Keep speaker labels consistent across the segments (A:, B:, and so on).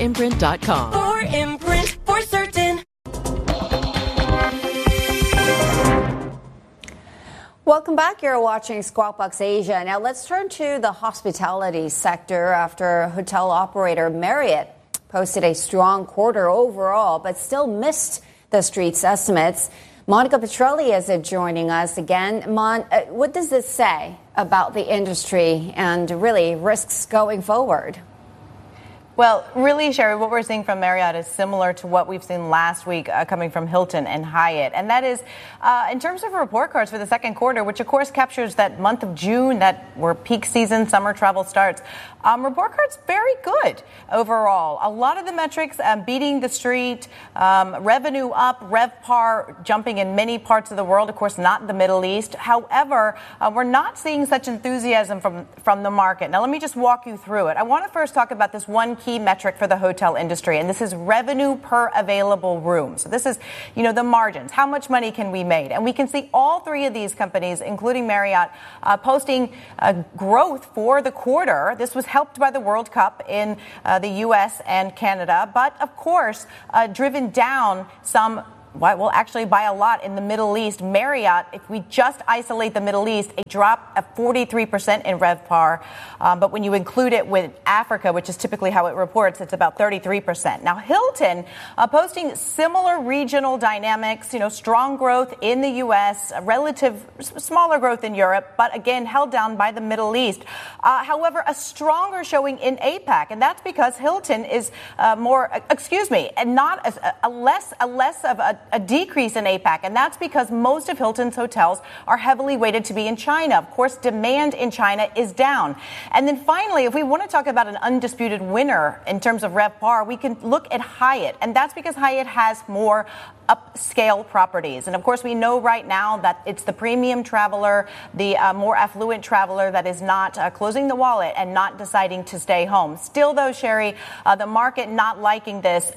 A: 4imprint.com.
B: 4imprint, for certain.
C: Welcome back. You're watching Squawk Box Asia. Now let's turn to the hospitality sector after hotel operator Marriott posted a strong quarter overall, but still missed the street's estimates. Monica Petrelli is joining us again. What does this say about the industry and really risks going forward?
D: Well, really, Sherry, what we're seeing from Marriott is similar to what we've seen last week coming from Hilton and Hyatt. And that is, in terms of report cards for the second quarter, which of course captures that month of June, where peak season, summer travel starts. Report cards very good overall. A lot of the metrics beating the street, revenue up, RevPAR jumping in many parts of the world, of course, not the Middle East. However, we're not seeing such enthusiasm from the market. Now, let me just walk you through it. I want to first talk about this one key metric for the hotel industry, and this is revenue per available room. So this is, the margins. How much money can we make? And we can see all three of these companies, including Marriott, posting growth for the quarter. This was helped by the World Cup in the U.S. and Canada, but of course, driven down actually by a lot in the Middle East. Marriott, if we just isolate the Middle East, a drop of 43% in RevPAR. But when you include it with Africa, which is typically how it reports, it's about 33%. Now, Hilton posting similar regional dynamics, strong growth in the U.S., relative smaller growth in Europe, but again, held down by the Middle East. However, a stronger showing in APAC, and that's because Hilton is and not a less of a decrease in APAC, and that's because most of Hilton's hotels are heavily weighted to be in China. Of course, demand in China is down. And then finally, if we want to talk about an undisputed winner in terms of RevPAR, we can look at Hyatt, and that's because Hyatt has more upscale properties. And of course, we know right now that it's the premium traveler, the more affluent traveler that is not closing the wallet and not deciding to stay home. Still, though, Sherry, the market not liking this,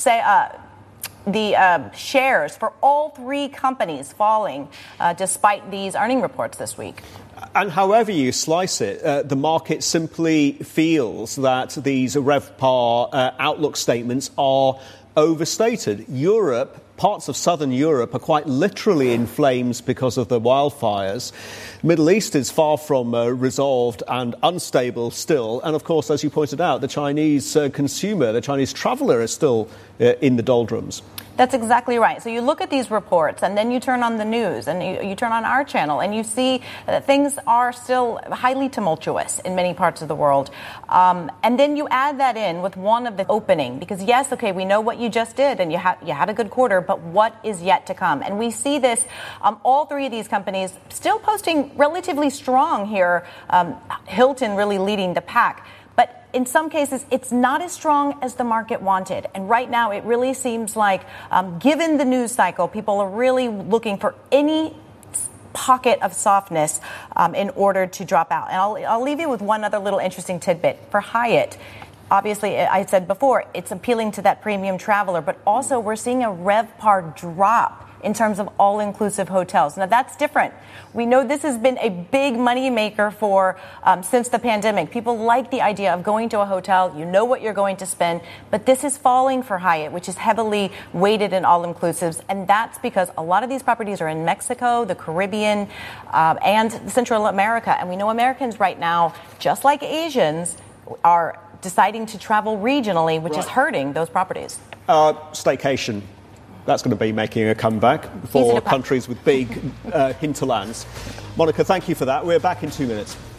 D: the shares for all three companies falling despite these earning reports this week.
E: And however you slice it, the market simply feels that these RevPAR outlook statements are overstated. Parts of southern Europe are quite literally in flames because of the wildfires. Middle East is far from resolved and unstable still. And of course, as you pointed out, the Chinese consumer, the Chinese traveller is still in the doldrums.
D: That's exactly right. So you look at these reports and then you turn on the news and you turn on our channel and you see that things are still highly tumultuous in many parts of the world. And then you add that in with one of the opening because, yes, okay, we know what you just did and you had a good quarter, but what is yet to come? And we see this, all three of these companies still posting relatively strong here, Hilton really leading the pack. But in some cases, it's not as strong as the market wanted. And right now, it really seems like, given the news cycle, people are really looking for any pocket of softness in order to drop out. And I'll leave you with one other little interesting tidbit. For Hyatt, obviously, I said before, it's appealing to that premium traveler, but also we're seeing a RevPAR drop in terms of all-inclusive hotels. Now, that's different. We know this has been a big moneymaker for since the pandemic. People like the idea of going to a hotel. You know what you're going to spend. But this is falling for Hyatt, which is heavily weighted in all-inclusives. And that's because a lot of these properties are in Mexico, the Caribbean, and Central America. And we know Americans right now, just like Asians, are deciding to travel regionally, which is hurting those properties.
E: Staycation. That's going to be making a comeback for countries with big hinterlands. Monica, thank you for that. We're back in 2 minutes.